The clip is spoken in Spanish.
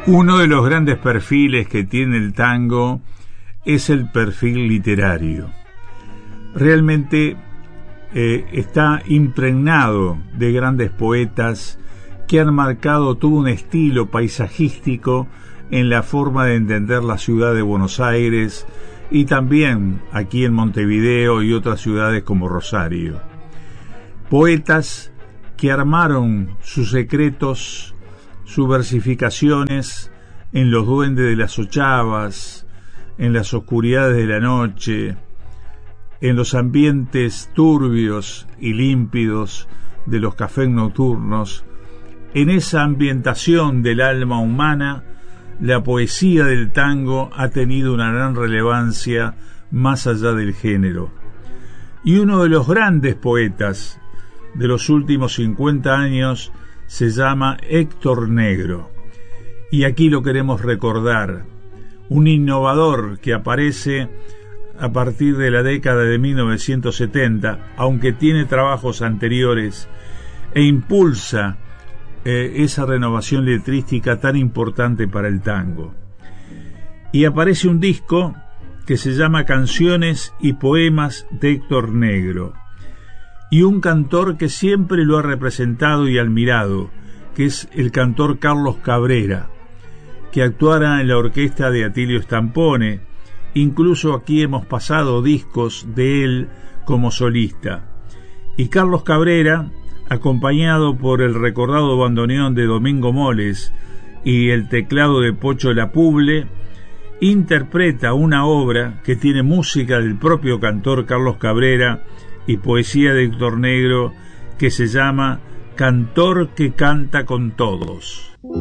Uno de los grandes perfiles que tiene el tango es el perfil literario. Realmente está impregnado de grandes poetas que han marcado todo un estilo paisajístico en la forma de entender la ciudad de Buenos Aires y también aquí en Montevideo y otras ciudades como Rosario. Poetas que armaron sus secretos, sus versificaciones en los duendes de las ochavas, en las oscuridades de la noche, en los ambientes turbios y límpidos de los cafés nocturnos. En esa ambientación del alma humana, la poesía del tango ha tenido una gran relevancia más allá del género. Y uno de los grandes poetas de los últimos 50 años se llama Héctor Negro. Y aquí lo queremos recordar, un innovador que aparece a partir de la década de 1970, aunque tiene trabajos anteriores, e impulsa esa renovación letrística tan importante para el tango. Y aparece un disco que se llama Canciones y Poemas de Héctor Negro, y un cantor que siempre lo ha representado y admirado, que es el cantor Carlos Cabrera, que actuara en la orquesta de Atilio Stampone. Incluso aquí hemos pasado discos de él como solista. Y Carlos Cabrera, acompañado por el recordado bandoneón de Domingo Moles y el teclado de Pocho Lapuble, interpreta una obra que tiene música del propio cantor Carlos Cabrera y poesía de Héctor Negro, que se llama Cantor que canta con todos.